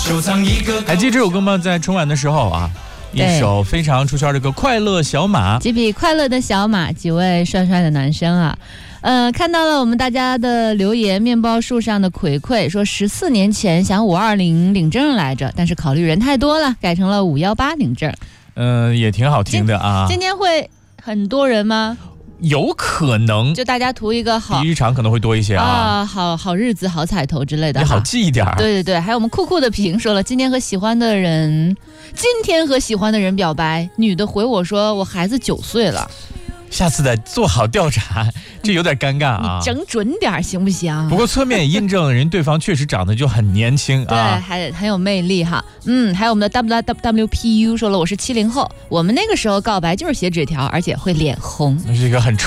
还记得这首歌吗？在春晚的时候啊，一首非常出圈的歌《快乐小马》。 几匹快乐的小马，几位帅帅的男生啊。看到了我们大家的留言，面包树上的葵葵说14年前想520领证来着，但是考虑人太多了，改成了518领证。 也挺好听的啊。 今天会很多人吗？ 有可能， 就大家图一个好， 第一场可能会多一些啊， 好日子、好彩头之类的， 也好记一点。 对对对，还有我们酷酷的评说了，今天和喜欢的人表白，女的回我说我孩子9岁了。 下次得做好调查，这有点尴尬啊！ 你整准点行不行？ 不过侧面也印证了人对方确实长得就很年轻啊， 对，还很有魅力哈。还有我们的 WWPU 说了，我是70后，我们那个时候告白就是写纸条，而且会脸红。 那是一个很